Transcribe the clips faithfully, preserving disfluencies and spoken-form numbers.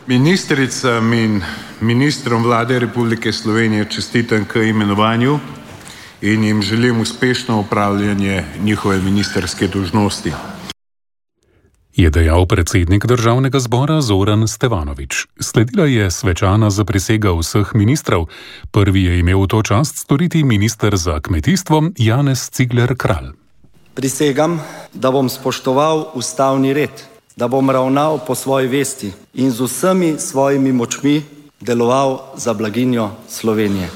Ministricam in ministrom Vlade Republike Slovenije čestitam k imenovanju in jim želim uspešno upravljanje njihove ministrske dolžnosti. Je dejal predsednik državnega zbora Zoran Stevanovič. Sledila je svečana zaprisega vseh ministrov. Prvi je imel to čast storiti minister za kmetijstvo Janez Cigler Kralj. Prisegam, da bom spoštoval ustavni red, da bom ravnal po svoji vesti in z vsemi svojimi močmi deloval za blaginjo Slovenije.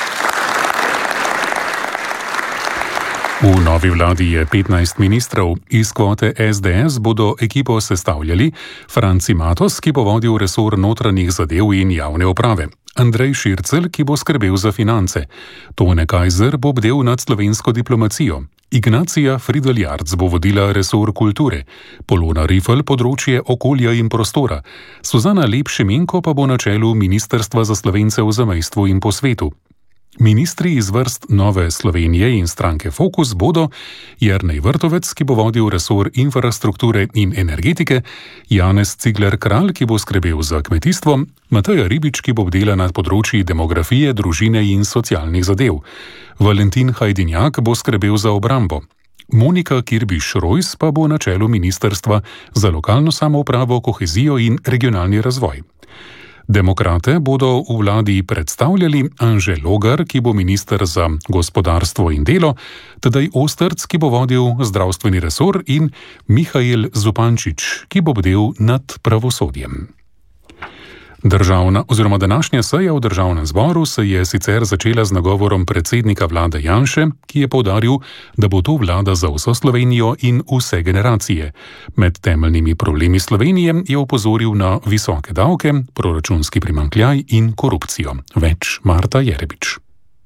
V novi vladi je petnajst ministrov. Iz kvote S D S bodo ekipo sestavljali Franci Matos, ki bo vodil resor notranjih zadev in javne uprave, Andrej Šircelj, ki bo skrbel za finance, Tone Kajzer bo bdel nad slovensko diplomacijo, Ignacija Frideljarc bo vodila resor kulture, Polona Rifel področje okolja in prostora, Suzana Lep-Šimenko pa bo na čelu Ministrstva za Slovence v zamejstvu in po svetu. Ministri iz vrst Nove Slovenije in stranke Fokus bodo Jernej Vrtovec, ki bo vodil resor infrastrukture in energetike, Janez Cigler Kralj, ki bo skrbel za kmetijstvo, Mateja Ribič, ki bo bdela nad področji demografije, družine in socialnih zadev, Valentin Hajdinjak bo skrbel za obrambo, Monika Kirbiš-Rojs pa bo na čelu Ministrstva za lokalno samoupravo, kohezijo in regionalni razvoj. Demokrate bodo v vladi predstavljali Anže Logar, ki bo minister za gospodarstvo in delo, Tadej Osterc, ki bo vodil zdravstveni resor, in Mihael Zupančič, ki bo bdel nad pravosodjem. Državna oziroma današnja seja v državnem zboru se je sicer začela z nagovorom predsednika vlade Janše, ki je poudaril, da bo to vlada za vso Slovenijo in vse generacije. Med temeljnimi problemi Slovenije je opozoril na visoke davke, proračunski primanjkljaj in korupcijo. Več Marta Jerebič.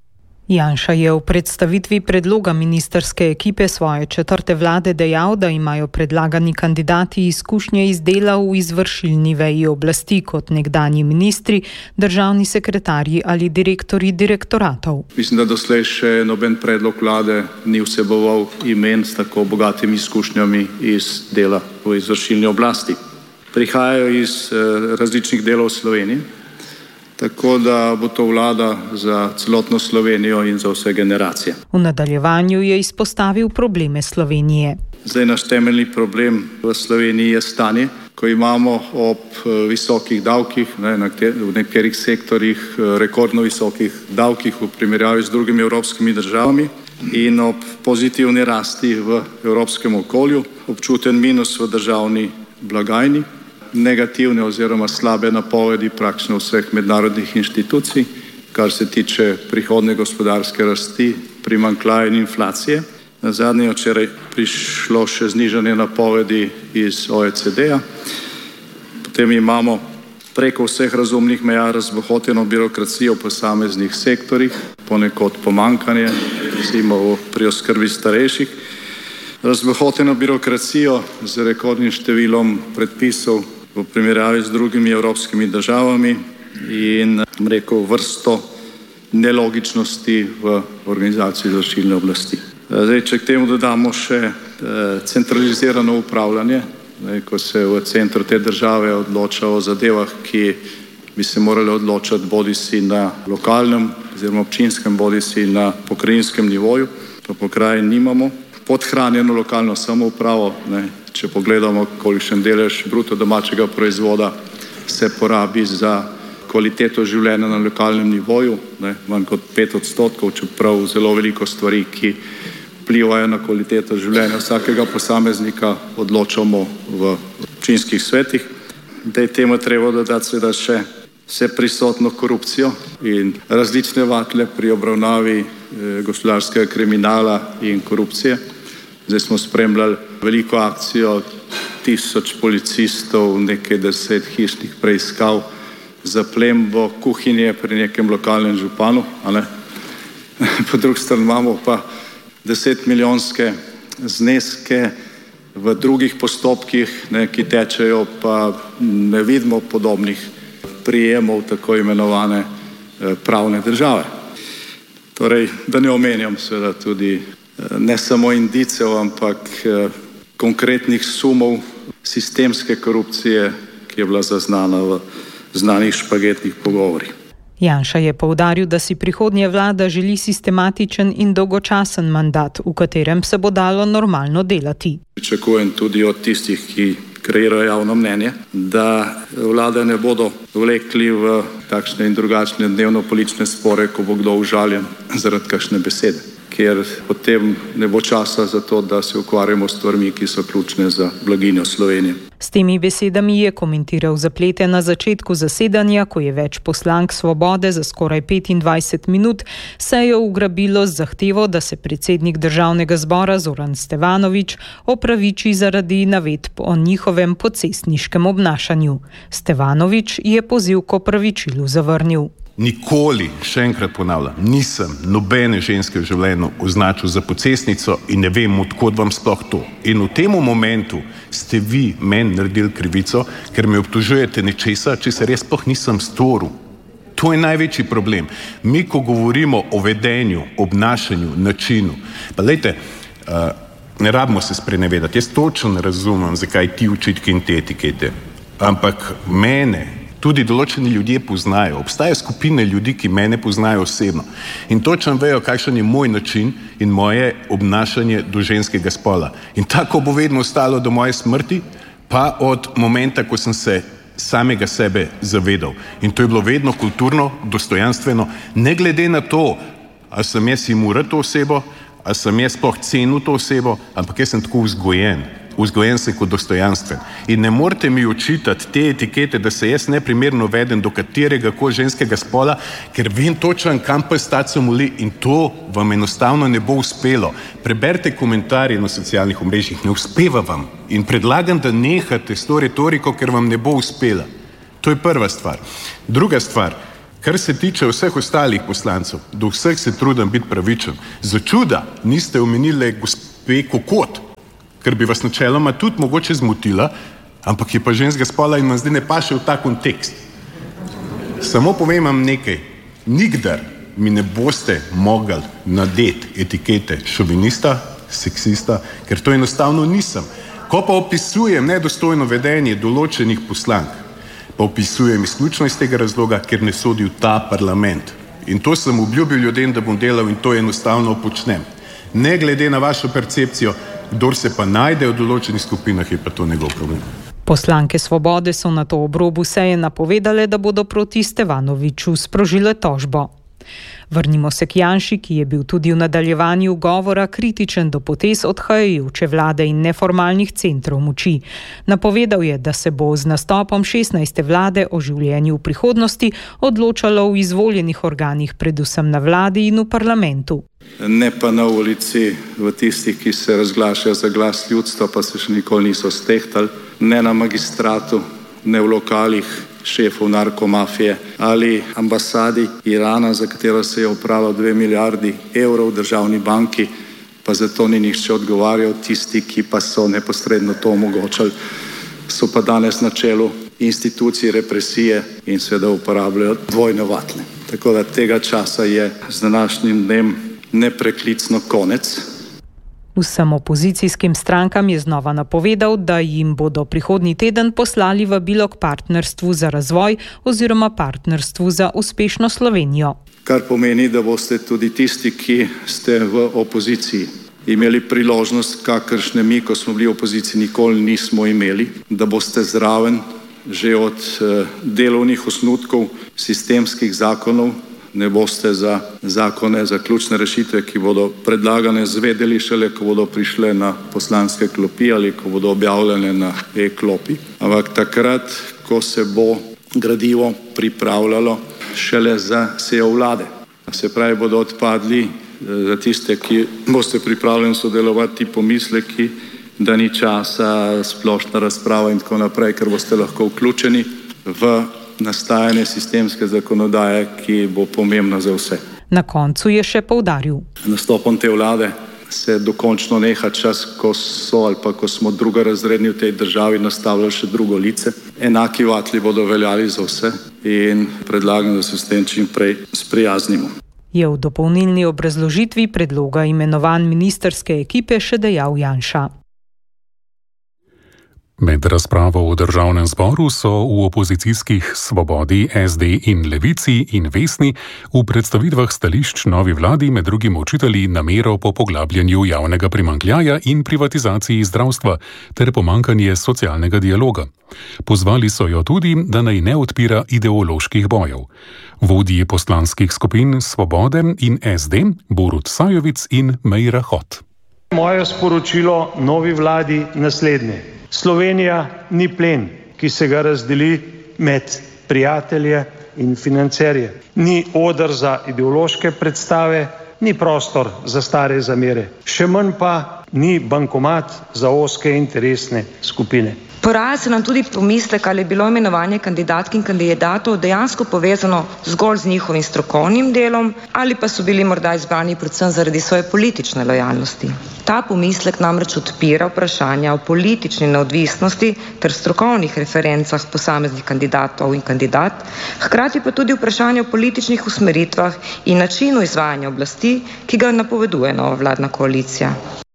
Janša je v predstavitvi predloga ministrske ekipe svoje četrte vlade dejal, da imajo predlagani kandidati izkušnje iz dela v izvršilni veji oblasti kot nekdanji ministri, državni sekretarji ali direktorji direktoratov. Mislim, da doslej še noben predlog vlade ni vseboval imen s tako bogatimi izkušnjami iz dela v izvršilni oblasti. Prihajajo iz eh, različnih delov Slovenije, tako da bo to vlada za celotno Slovenijo in za vse generacije. V nadaljevanju je izpostavil probleme Slovenije. Zdaj naš temeljni problem v Sloveniji je stanje, ko imamo ob visokih davkih, ne, v nekaterih sektorjih rekordno visokih davkih v primerjavi z drugimi evropskimi državami in ob pozitivni rasti v evropskem okolju, občuten minus v državni blagajni, negativne oziroma slabe napovedi praktično vseh mednarodnih inštitucij, kar se tiče prihodne gospodarske rasti, primanjkljaja in inflacije. Na zadnje je včeraj prišlo še znižanje napovedi iz O E C D-ja. Potem imamo preko vseh razumnih meja razbohoteno birokracijo v posameznih sektorjih, ponekod pomanjkanje, recimo pri oskrbi starejših, razbohoteno birokracijo z rekordnim številom predpisov v primerjavi z drugimi evropskimi državami in rekel vrsto nelogičnosti v organizaciji izvršilne oblasti. Zdaj, če k temu dodamo še eh, centralizirano upravljanje, zdaj, ko se v centru te države odloča o zadevah, ki bi se morali odločati bodisi na lokalnem oziroma občinskem, bodisi na pokrajinskem nivoju, pa pokrajin nimamo. Podhranjeno lokalno samoupravo, ne, če pogledamo, kolikšen delež bruto domačega proizvoda se porabi za kvaliteto življenja na lokalnem nivoju, ne, manj kot pet odstotkov, čeprav zelo veliko stvari, ki vplivajo na kvaliteto življenja vsakega posameznika, odločamo v občinskih svetih. Tej temu treba dodati seveda še vse prisotno korupcijo in različne vatle pri obravnavi eh, gospodarskega kriminala in korupcije. Zdaj smo spremljali veliko akcijo, tisoč policistov, nekaj deset hišnih preiskav za plembo kuhinje pri nekem lokalnem županu, a ne? Po drugi strani imamo pa deset milijonske zneske v drugih postopkih, ne, ki tečejo, pa ne vidimo podobnih prijemov tako imenovane eh, pravne države. Torej, da ne omenjam seveda tudi ne samo indicev, ampak eh, konkretnih sumov sistemske korupcije, ki je bila zaznana v znanih špagetnih pogovorih. Janša je poudaril, da si prihodnja vlada želi sistematičen in dolgočasen mandat, v katerem se bo dalo normalno delati. Pričakujem tudi od tistih, ki kreirajo javno mnenje, da vlade ne bodo vlekli v takšne in drugačne dnevno-politične spore, ko bo kdo užaljen zaradi kakšne besede, ker potem ne bo časa za to, da se ukvarjamo s stvarmi, ki so ključne za blaginjo Slovenije. S temi besedami je komentiral zaplete na začetku zasedanja, ko je več poslank Svobode za skoraj petindvajset minut sejo ugrabilo z zahtevo, da se predsednik Državnega zbora Zoran Stevanović opraviči zaradi navedb o njihovem pocestniškem obnašanju. Stevanović je poziv k opravičilu zavrnil. Nikoli, še enkrat ponavljam, nisem nobene ženske v življenju označil za pocestnico in ne vem, odkot vam sploh to. In v tem momentu ste vi meni naredili krivico, ker me obtožujete nečesa, če se res sploh nisem storil. To je največji problem. Mi, ko govorimo o vedenju, obnašanju, načinu, pa lejte, uh, ne rabimo se sprenevedati. Jaz točno razumem, zakaj ti očitki in te etikete, ampak mene tudi določeni ljudje poznajo. Obstaja skupine ljudi, ki mene poznajo osebno in točno vejo, kakšen je moj način in moje obnašanje do ženskega spola. In tako bo vedno ostalo do moje smrti, pa od momenta, ko sem se samega sebe zavedal. In to je bilo vedno kulturno, dostojanstveno, ne glede na to, a sem jaz imura to osebo, a sem jaz sploh cenil to osebo, ampak jaz sem tako vzgojen. Vzgojen se kot dostojanstven. In ne morete mi očitati te etikete, da se jaz neprimerno vedem do katerega koli ženskega spola, ker vem točno, kam pa staco moli in to vam enostavno ne bo uspelo. Preberite komentarje na socialnih omrežjih, ne uspeva vam. In predlagam, da nehate s to retoriko, ker vam ne bo uspela. To je prva stvar. Druga stvar, kar se tiče vseh ostalih poslancev, do vseh se trudim biti pravičen. Za čuda niste omenili gospe Kokot, ker bi vas načeloma tudi mogoče zmotila, ampak je pa ženska spola in vam zdaj ne paše v ta kontekst. Samo povem vam nekaj. Nikdar mi ne boste mogli nadeti etikete šovinista, seksista, ker to enostavno nisem. Ko pa opisujem nedostojno vedenje določenih poslank, pa opisujem izključno iz tega razloga, ker ne sodi v ta parlament. In to sem obljubil ljudem, da bom delal in to enostavno počnem. Ne glede na vašo percepcijo, kdor se pa najde v določenih skupinah, je pa to njegov problem. Poslanke Svobode so na to ob robu seje napovedale, da bodo proti Stevanoviću sprožile tožbo. Vrnimo se k Janši, ki je bil tudi v nadaljevanju govora kritičen do potez odhajajoče vlade in neformalnih centrov moči. Napovedal je, da se bo z nastopom šestnajste vlade o življenju v prihodnosti odločalo v izvoljenih organih, predvsem na vladi in v parlamentu. Ne pa na ulici v tistih, ki se razglašajo za glas ljudstva, pa se še nikoli niso stehtali, ne na magistratu, ne v lokalih šefov narkomafije ali ambasadi Irana, za katero se je opralo dve milijardi evrov v državni banki, pa zato ni nihče odgovarjal. Tisti, ki pa so neposredno to omogočali, so pa danes na čelu institucij represije in seveda uporabljajo dvojne vatle. Tako da tega časa je z današnjim dnem nepreklicno konec. Vsem opozicijskim strankam je znova napovedal, da jim bodo prihodnji teden poslali vabilo k partnerstvu za razvoj oziroma partnerstvu za uspešno Slovenijo. Kar pomeni, da boste tudi tisti, ki ste v opoziciji, imeli priložnost, kakršne mi, ko smo bili v opoziciji, nikoli nismo imeli, da boste zraven že od eh, delovnih osnutkov sistemskih zakonov, ne boste za zakone, za ključne rešitve, ki bodo predlagane, zvedeli šele, ko bodo prišle na poslanske klopi ali ko bodo objavljene na e-klopi. Ampak takrat, ko se bo gradivo pripravljalo šele za sejo vlade. Se pravi, bodo odpadli za tiste, ki boste pripravljeni sodelovati, pomisleki, da ni časa, splošna razprava in tako naprej, ker boste lahko vključeni v nastajanje sistemske zakonodaje, ki bo pomembna za vse. Na koncu je še poudaril. Nastopom te vlade se dokončno neha čas, ko so ali pa ko smo drugorazredni v tej državi nastavljali še drugo lice. Enaki vatli bodo veljali za vse in predlagam, da se s tem čim prej sprijaznimo. Je v dopolnilni obrazložitvi predloga imenovanj ministrske ekipe še dejal Janša. Med razpravo v državnem zboru so v opozicijskih Svobodi, es de in Levici in Vesni v predstavitvah stališč novi vladi med drugim očitali namero po poglabljanju javnega primanjkljaja in privatizaciji zdravstva ter pomanjkanje socialnega dialoga. Pozvali so jo tudi, da naj ne odpira ideoloških bojev. Vodji poslanskih skupin Svobode in es de, Borut Sajovic in Meira Hot. Moje sporočilo novi vladi naslednje. Slovenija ni plen, ki se ga razdeli med prijatelje in financerje. Ni oder za ideološke predstave, ni prostor za stare zamere. Še manj pa ni bankomat za ozke interesne skupine. Poraja se nam tudi pomislek, ali je bilo imenovanje kandidatk in kandidatov dejansko povezano zgolj z njihovim strokovnim delom ali pa so bili morda izbrani predvsem zaradi svoje politične lojalnosti. Ta pomislek namreč odpira vprašanja o politični neodvisnosti ter strokovnih referencah posameznih kandidatov in kandidat, hkrati pa tudi vprašanje o političnih usmeritvah in načinu izvajanja oblasti, ki ga napoveduje nova vladna koalicija.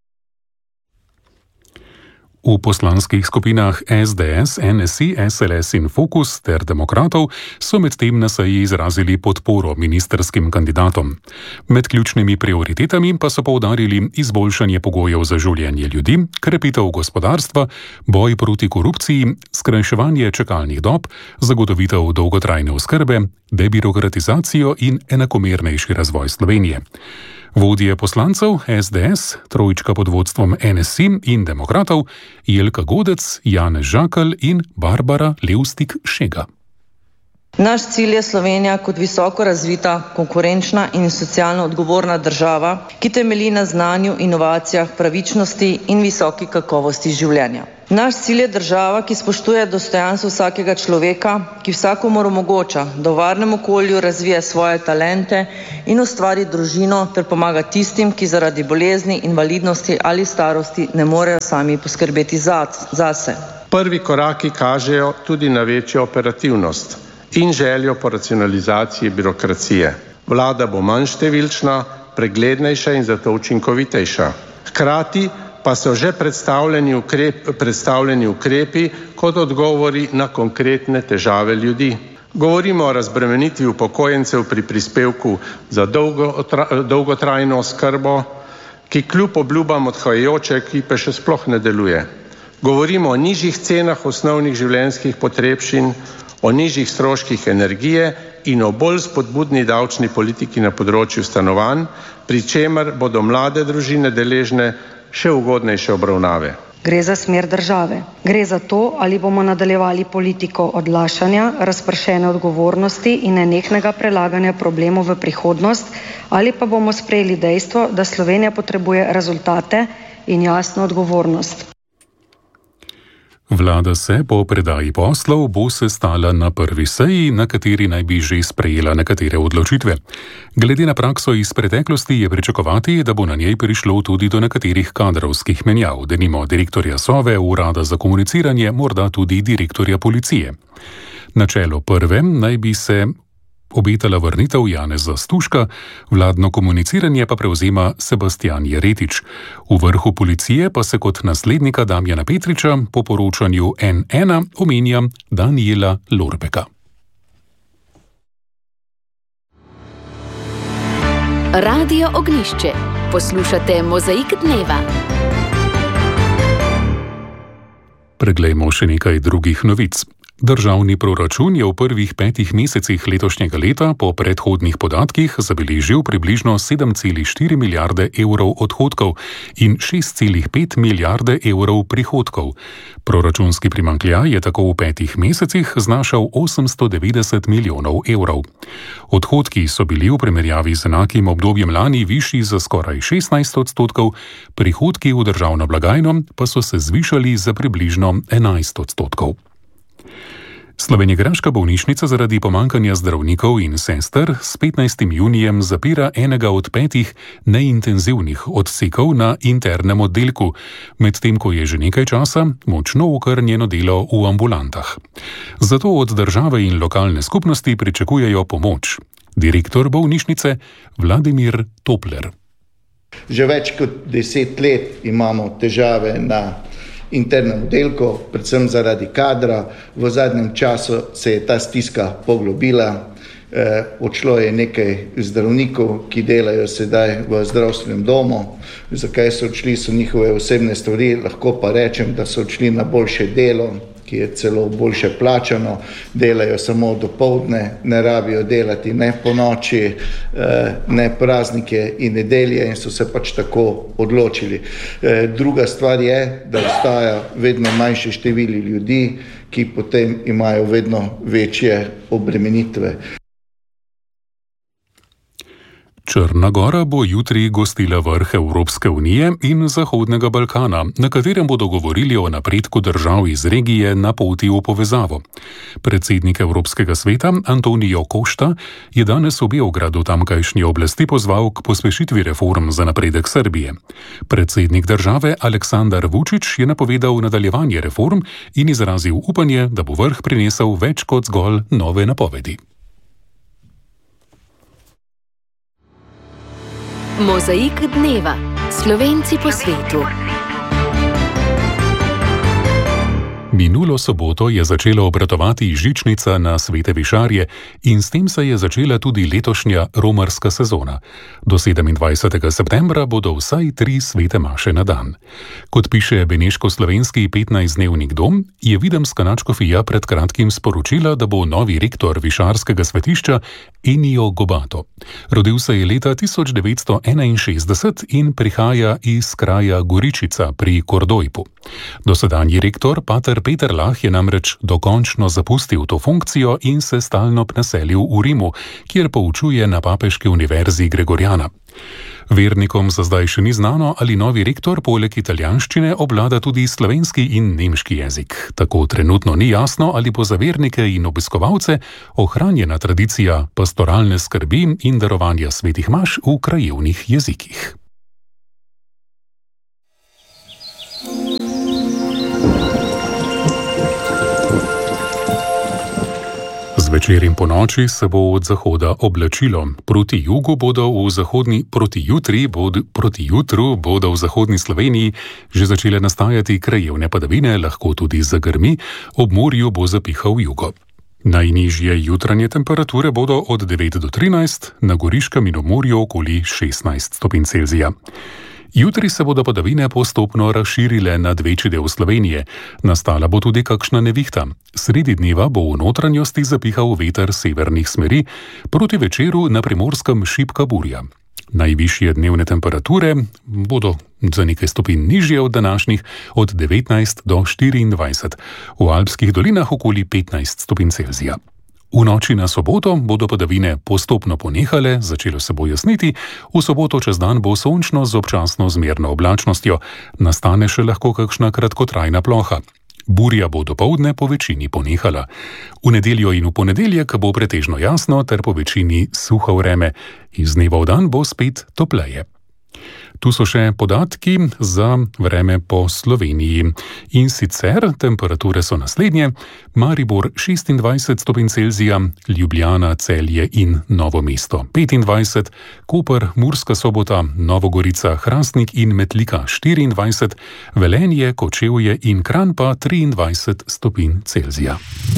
V poslanskih skupinah es de es, en es i, es el es in Fokus ter Demokratov so medtem na seji izrazili podporo ministrskim kandidatom. Med ključnimi prioritetami pa so poudarili izboljšanje pogojev za življenje ljudi, krepitev gospodarstva, boj proti korupciji, skrajševanje čakalnih dob, zagotovitev dolgotrajne oskrbe, debirokratizacijo in enakomernejši razvoj Slovenije. Vodje poslancev es de es, trojčka pod vodstvom en es i in Demokratov, Jelka Godec, Janez Žakelj in Barbara Levstik Šega. Naš cilj je Slovenija kot visoko razvita, konkurenčna in socialno odgovorna država, ki temelji na znanju, inovacijah, pravičnosti in visoki kakovosti življenja. Naš cilj je država, ki spoštuje dostojanstvo vsakega človeka, ki vsakomur omogoča, da v varnem okolju razvije svoje talente in ustvari družino ter pomaga tistim, ki zaradi bolezni, invalidnosti ali starosti ne morejo sami poskrbeti zase. Prvi koraki kažejo tudi na večjo operativnost in željo po racionalizaciji birokracije. Vlada bo manj številčna, preglednejša in zato učinkovitejša. Hkrati pa so že predstavljeni, ukrep, predstavljeni ukrepi kot odgovori na konkretne težave ljudi. Govorimo o razbremenitvi upokojencev pri prispevku za dolgo, dolgotrajno oskrbo, ki kljub obljubam odhajajoče ekipe še sploh ne deluje. Govorimo o nižjih cenah osnovnih življenjskih potrebšin, o nižjih stroških energije in o bolj spodbudni davčni politiki na področju stanovanj, pri čemer bodo mlade družine deležne še ugodnejše obravnave. Gre za smer države. Gre za to, ali bomo nadaljevali politiko odlašanja, razpršene odgovornosti in nenehnega prelaganja problemov v prihodnost, ali pa bomo sprejeli dejstvo, da Slovenija potrebuje rezultate in jasno odgovornost. Vlada se po predaji poslov bo sestala na prvi seji, na kateri naj bi že sprejela nekatere odločitve. Glede na prakso iz preteklosti je pričakovati, da bo na njej prišlo tudi do nekaterih kadrovskih menjav, denimo direktorja Sove, urada za komuniciranje, morda tudi direktorja policije. Na čelo prve naj bi se obetala vrnitev Janeza Stuška, vladno komuniciranje pa prevzema Sebastijan Jeretič. V vrhu policije pa se kot naslednika Damjana Petriča po poročanju en ena omenja Danijela Lorbeka. Radio Ognjišče. Poslušate Mozaik dneva. Preglejmo še nekaj drugih novic. Državni proračun je v prvih petih mesecih letošnjega leta po predhodnih podatkih zabeležil približno sedem celih štiri milijarde evrov odhodkov in šest celih pet milijarde evrov prihodkov. Proračunski primanjkljaj je tako v petih mesecih znašal osemsto devetdeset milijonov evrov. Odhodki so bili v primerjavi z enakim obdobjem lani višji za skoraj šestnajst odstotkov, prihodki v državno blagajno pa so se zvišali za približno enajst odstotkov. Slovenjegraška bolnišnica zaradi pomanjkanja zdravnikov in sester s petnajstim junijem zapira enega od petih neintenzivnih odsekov na internem oddelku, medtem ko je že nekaj časa močno okrnjeno delo v ambulantah. Zato od države in lokalne skupnosti pričakujejo pomoč. Direktor bolnišnice Vladimir Topler. Že več kot deset let imamo težave na internem oddelku, predvsem zaradi kadra. V zadnjem času se je ta stiska poglobila. Eh, odšlo je nekaj zdravnikov, ki delajo sedaj v zdravstvenem domu. Zakaj so odšli, so njihove osebne stvari, lahko pa rečem, da so odšli na boljše delo, ki je celo boljše plačano, delajo samo dopoldne, ne rabijo delati ne po noči, eh, ne praznike in nedelje in so se pač tako odločili. Eh, druga stvar je, da ostaja vedno manjše število ljudi, ki potem imajo vedno večje obremenitve. Črna Gora bo jutri gostila vrh Evropske unije in Zahodnega Balkana, na katerem bodo govorili o napredku držav iz regije na poti v povezavo. Predsednik Evropskega sveta Antonijo Košta je danes v Beogradu tamkajšnje oblasti pozval k pospešitvi reform za napredek Srbije. Predsednik države Aleksandar Vučić je napovedal nadaljevanje reform in izrazil upanje, da bo vrh prinesel več kot zgolj nove napovedi. Mozaik dneva. Slovenci po svetu. Minulo soboto je začela obratovati žičnica na Svete Višarje in s tem se je začela tudi letošnja romarska sezona. Do sedemindvajsetega septembra bodo vsaj tri svete maše na dan. Kot piše beneško-slovenski petnajstdnevnik Dom, je Videmska nadškofija pred kratkim sporočila, da bo novi rektor Višarskega svetišča Enijo Gobato. Rodil se je leta tisoč devetsto enainšestdeset in prihaja iz kraja Goričica pri Kordojpu. Dosedanji rektor pater Peter Lah je namreč dokončno zapustil to funkcijo in se stalno naselil v Rimu, kjer poučuje na papeški univerzi Gregoriana. Vernikom za zdaj še ni znano, ali novi rektor poleg italijanščine obvlada tudi slovenski in nemški jezik. Tako trenutno ni jasno, ali bo za vernike in obiskovalce ohranjena tradicija pastoralne skrbi in darovanja svetih maš v krajevnih jezikih. Zvečer in po noči se bo od zahoda oblačilo. Proti jugu bodo v zahodni, proti jutri, bod, proti jutru bodo v zahodni Sloveniji že začele nastajati krajevne padavine, lahko tudi zagrmi, ob morju bo zapihal jugo. Najnižje jutranje temperature bodo od devet do trinajst, na Goriškem in ob morju okoli šestnajst stopinj Celzija. Jutri se bodo padavine postopno razširile nad večji del Slovenije. Nastala bo tudi kakšna nevihta. Sredi dneva bo v notranjosti zapihal veter severnih smeri, proti večeru na Primorskem šibka burja. Najvišje dnevne temperature bodo za nekaj stopinj nižje od današnjih, od devetnajst do štiriindvajset. V alpskih dolinah okoli petnajst stopinj Celzija. V noči na soboto bodo padavine postopno ponehale, začelo se bo jasniti, v soboto čez dan bo sončno z občasno zmerno oblačnostjo, nastane še lahko kakšna kratkotrajna ploha. Burja bo dopoldne po večini ponehala. V nedeljo in v ponedeljek bo pretežno jasno ter po večini suho vreme. Iz dneva v dan bo spet topleje. Tu so še podatki za vreme po Sloveniji. In sicer temperature so naslednje: Maribor šestindvajset stopinj Celzija, Ljubljana, Celje in Novo mesto petindvajset, Koper, Murska Sobota, Nova Gorica, Hrastnik in Metlika štiriindvajset, Velenje, Kočevje in Kranj pa triindvajset stopinj Celzija.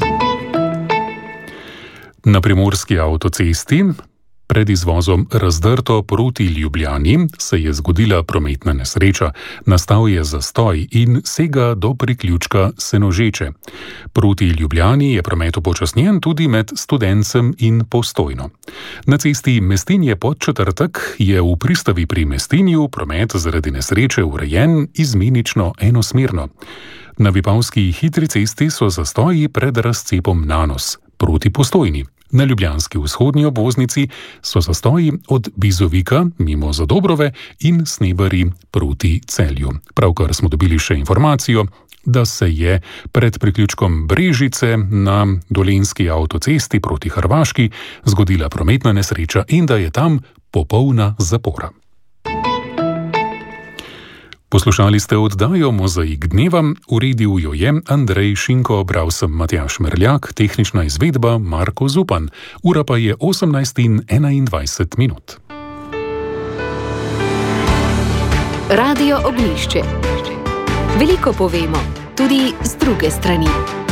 Na primorski avtocesti pred izvozom Razdrto proti Ljubljani se je zgodila prometna nesreča. Nastal je zastoj in sega do priključka Senožeče. Proti Ljubljani je promet upočasnjen tudi med Studencem in Postojno. Na cesti Mestinje-Podčetrtek je v pristavi pri Mestinju promet zaradi nesreče urejen izmenično enosmerno. Na Vipavski hitri cesti so zastoji pred razcepom Nanos proti Postojni. Na ljubljanski vzhodni obvoznici so zastoji od Bizovika mimo Zadobrove in Snebari proti Celju. Pravkar smo dobili še informacijo, da se je pred priključkom Brežice na dolenjski avtocesti proti Hrvaški zgodila prometna nesreča in da je tam popolna zapora. Poslušali ste oddajo Mozaik dneva, uredil jo je Andrej Šinko, bral sem Matjaž Merljak, tehnična izvedba Marko Zupan. Ura pa je osemnajst in enaindvajset minut. Radio Ognjišče. Veliko povemo, tudi z druge strani.